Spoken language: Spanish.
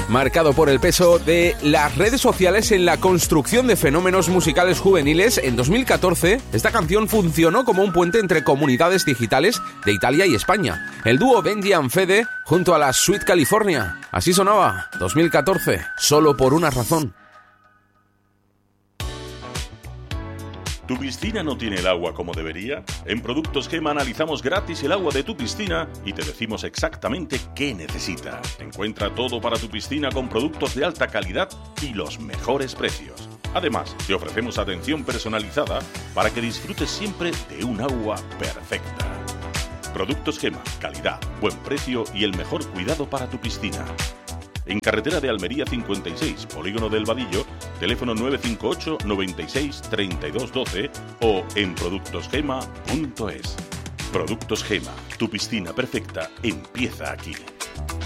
marcado por el peso de las redes sociales en la construcción de fenómenos musicales juveniles. En 2014, esta canción funcionó como un puente entre comunidades digitales de Italia y España. El dúo Benji and Fede junto a la Sweet California. Así sonaba 2014, solo por una razón. ¿Tu piscina no tiene el agua como debería? En Productos Gema analizamos gratis el agua de tu piscina y te decimos exactamente qué necesita. Encuentra todo para tu piscina con productos de alta calidad y los mejores precios. Además, te ofrecemos atención personalizada para que disfrutes siempre de un agua perfecta. Productos Gema, calidad, buen precio y el mejor cuidado para tu piscina. En carretera de Almería 56, Polígono del Vadillo, teléfono 958 96 32 12 o en productosgema.es. Productos Gema, tu piscina perfecta empieza aquí.